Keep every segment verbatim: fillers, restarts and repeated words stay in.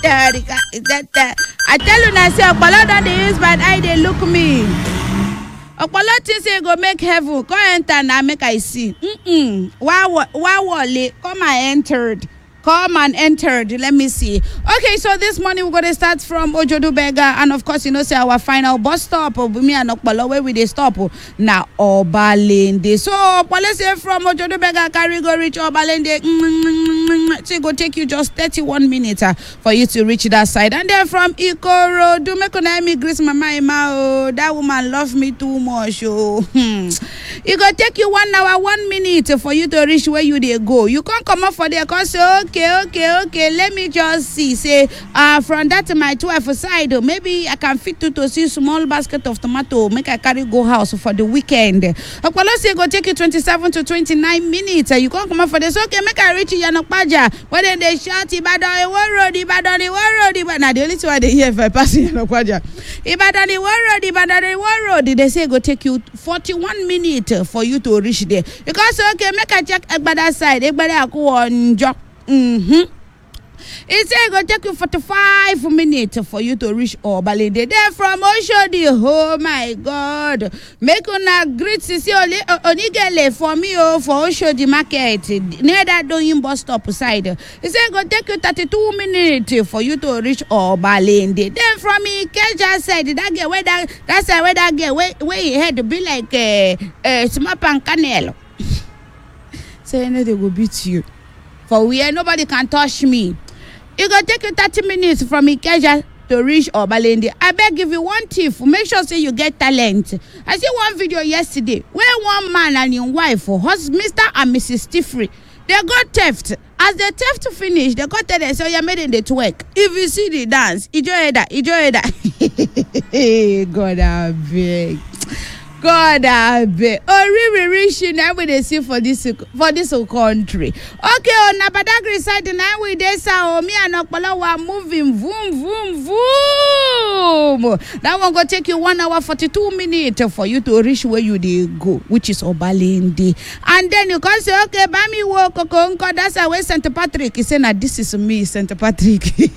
that that I tell you now, say Okpala don dey use bad eye dey look me. Okpala think say go make heaven, come enter now make I see. Mm-mm. Why why wale? Come and entered. Come and entered. Let me see. Okay, so this morning we're going to start from Ojodu Berger, and of course, you know, say our final bus stop. Me and Okpala, where we they stop now Obalende. So, let's say from Ojodu Berger, carry go reach Obalende. So it go take you just thirty-one minutes uh, for you to reach that side. And then from Ikoro, do make an me grace mama Emma. Oh, that woman love me too much. Oh, hmm. It go take you one hour, one minute for you to reach where you they go. You can't come up for there because okay, okay, okay. Let me just see. Say, uh, from that my twelve side, maybe I can fit to to see small basket of tomato. Make I carry go house for the weekend. Okpala say go take you twenty-seven to twenty-nine minutes. You can't come up for this. Okay, make I reach Yanokpaja. When then they shout Ibadan road, Ibadan road, Ibadan. Now the only two I they hear if I pass Yanokpaja. Ibadan road, Ibadan road. They say go take you forty-one minutes for you to reach there. Because okay, make I check Egbada side. Egbada go on job. Mm-hmm. It say go take you forty-five minutes for you to reach Obalende. Then from Oshodi, oh my God, make una greet Sisi Onigele for me oh for Oshodi market near that doing bus stop side. It say go take you thirty-two minutes for you to reach Obalende. Then from Ikeja side, that get where that that's where that get where where he had to be like a uh, uh, Smap and Canelo. Say no, they will beat you. For where nobody can touch me. It gonna take you thirty minutes from Ikeja to reach Obalende. I beg give you one tip. Make sure say you get talent. I see one video yesterday where one man and his wife, Mister and Missus Tiffrey, they got theft. As the theft finished, they got there, so you made in the twerk. If you see the dance, enjoy that, enjoy that. God, I beg. God, I beg. Oh, really, really, now we they see for this for this whole country. Okay, on Badagry side, now we they say, me and Okpala were moving, boom, boom, boom. That one go take you one hour forty-two minutes for you to reach where you they go, which is Obalende. And then you can say, okay, buy me walk, Okonko. That's where Saint Patrick is saying that this is me, Saint Patrick.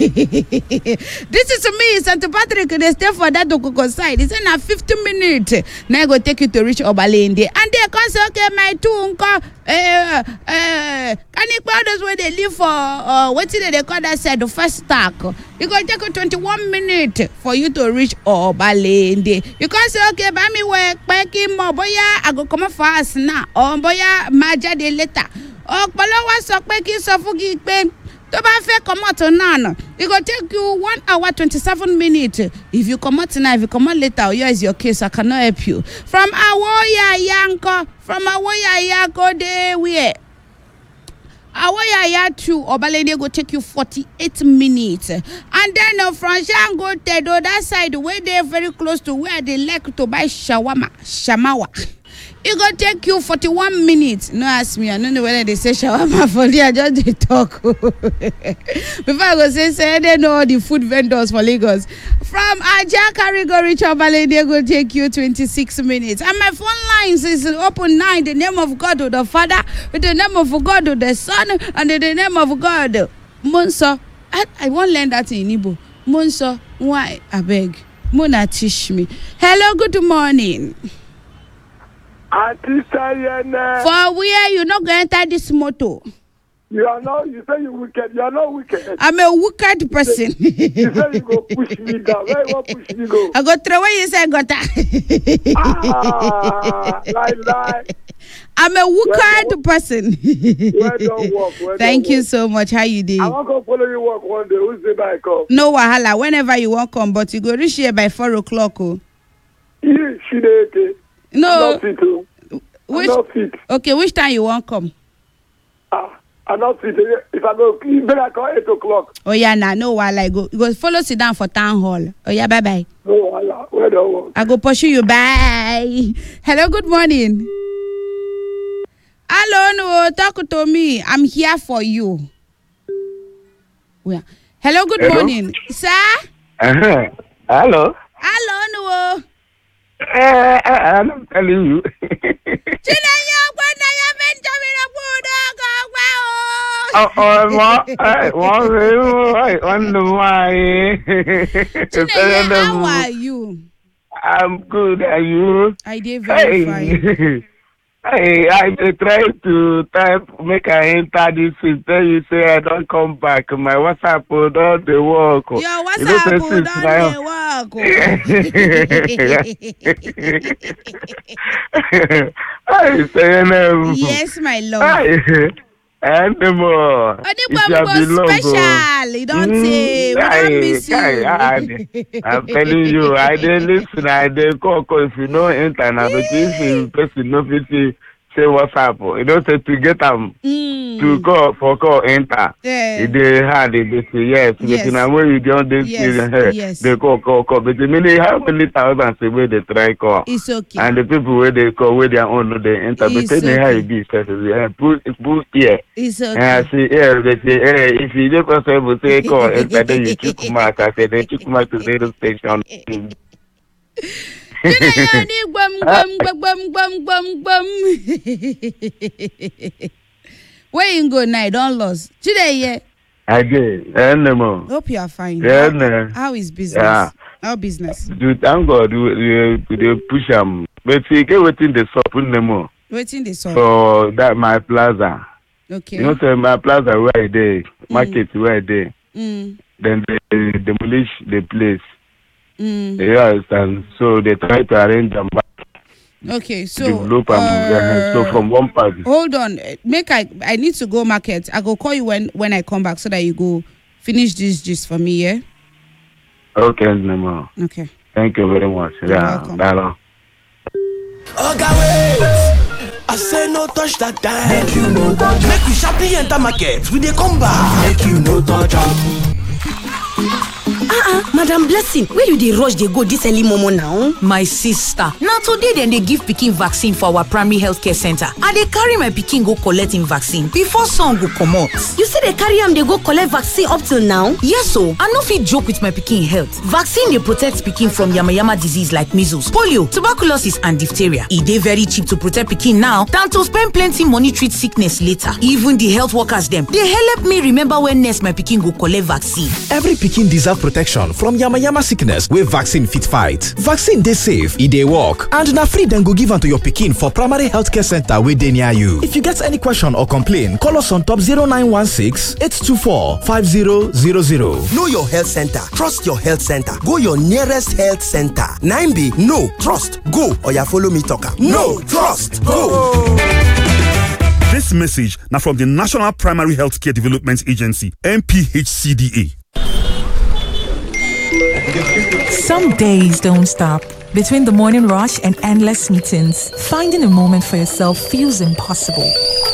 This is me, Saint Patrick. They stay for that Okoko side. It's in a fifty minutes. Now go take you to reach Obalende. And they can say, okay, my two uncle, uh, uh, can you call those where they live for, uh, what did they call that said, the first stack? You can take you twenty-one minutes for you to reach Obalende. You can say, okay, buy me work, packing more, boy, I go come fast now, or boy, maja de later. Oh, Palawa so packing so fugi pen. To ba fe come out now. It go take you one hour twenty-seven minutes. If you come out now, if you come out later, here is your case. I cannot help you. From Awoya Yanko, from Awoya Yanko, there we are. Awoya ya to Obalende go take you forty-eight minutes. And then uh, from Shango Tedo, that side where they're very close to where they like to buy shawarma, shamawa. It go take you forty-one minutes. No, ask me. I don't know whether they say shawarma for there. I just they talk. Before I go say, say, they know all the food vendors for Lagos. From Aja go reach Obalende go take you twenty-six minutes. And my phone lines is open now in the name of God, the Father, in the name of God, the Son, and in the name of God. Monso, I, I won't learn that in Igbo. Monso, why? I beg. Mona teach me. Hello, good morning. For where you not going to enter this motor? You are not, you say you wicked. You are not wicked. I'm a wicked person. You say you go push me down. Where you want push me go? I go throw away you say I got that. Ah, lie, lie. I'm a wicked person. Where don't walk. Where Thank don't you walk. so much. How you doing? I want to follow you walk one day. Who's the bike come? No wahala. Whenever you want come, but you go reach here by four o'clock. Oh. You, she dey okay. No. I'm not fit, oh. Which, I'm not fit. okay, which time you want come? Ah, I'm not fit. If I go, you better call eight o'clock. Oh yeah, nah, no wahala. Go, go follow sit down for town hall. Oh yeah, bye bye. No wahala. Where don't walk. I go pursue you. Bye. Hello, good morning. Hello, no, talk to me. I'm here for you. Yeah. Hello, good Hello? morning, sir. Uh-huh. Hello. Hello, no. Uh, I'm telling you. Oh, oh, one, one, one, one. Chinenye, how are you? I'm good. Are you? I did very Hey. fine. Hey, I dey try to type, make I enter this system. You say I don't come back. My WhatsApp will not dey work. Your You know, WhatsApp say will since don't my- dey work. I say, um, Yes, my love. Hi. And more. Odigbo special. You don't say. We don't miss you. I'm telling you, I dey listen, I dey call, call. If you know internet, but if you person no fit say say WhatsApp, you know say to get them Mm. to call for call enter. Yeah. It dey hard, they say yes. Yes. But now when you don't dey Yes, see yes. they call, call, call. But the many how many thousands say where they try call. It's okay. And the people where they call where their own no they enter. But It's tell me how okay. it be, sir. Put put here. It's And I okay. say, yeah, they say, hey, if you don't possible say call, enter then you took mark. I said, they took mark to the radio station. Chinenye ni gbam gbam gbam gbam gbam gbam. Where you go now? Don't lose. Chinenye, I did. And more. hope you are fine. Yeah, How, no. how is business? Yeah. How business? Do thank God, we they push them. But see, get within the shop no more. Waiting the song. So that my plaza. Okay. You know, say my plaza where I dey, market where I dey. Mm. Then they demolish the place. Mm. Yes, and so they try to arrange them back, Okay. So. develop and uh, so from one party. Hold on. Make I. I need to go market. I go call you when when I come back so that you go finish this gist for me. Yeah. Okay, no more. Okay. Thank you very much. You're Yeah, welcome. Dalo. Oga wait, I say no touch that time. Make you no touch. Make we sharply enter market. We dey come back. Make you no touch am. Ah ah, Madam Blessing, where you dey rush dey go this early momo now? My sister, na today dem dey give pikin vaccine for our primary healthcare center. I dey carry my pikin go collect im vaccine before sun go comot. You say dey carry am dey go collect vaccine up till now? Yes o, I no fit joke with my pikin health. Vaccine dey protect pikin from yamayama disease like measles, polio, tuberculosis and diphtheria. E dey very cheap to protect pikin now than to spend plenty money treat sickness later. Even the health workers dem dey help me remember when next my pikin go collect vaccine. Every pikin deserve protection from yamayama sickness wey vaccine fit fight. Vaccine dey safe, e dey work, and na free dem go give am to your pikin for primary healthcare center wey dey near you. If you get any question or complain, call us on top zero nine one six, eight two four, five zero zero zero. Know your health center. Trust your health center. Go your nearest health center. nine B no trust go or ya follow me talk am. No trust go. This message now from the National Primary Healthcare Development Agency, N P H C D A. Some days don't stop. Between the morning rush and endless meetings, finding a moment for yourself feels impossible.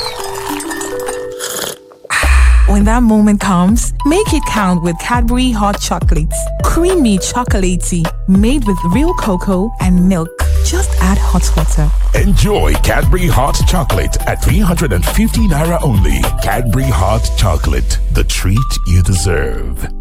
When that moment comes, make it count with Cadbury Hot Chocolates. Creamy chocolatey, made with real cocoa and milk. Just add hot water. Enjoy Cadbury Hot Chocolate at three hundred fifty naira only. Cadbury Hot Chocolate, the treat you deserve.